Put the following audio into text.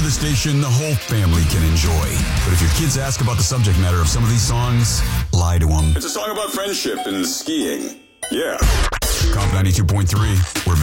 the station the whole family can enjoy. But if your kids ask about the subject matter of some of these songs, lie to them. It's a song about friendship and skiing. Yeah. Comp 92.3, we're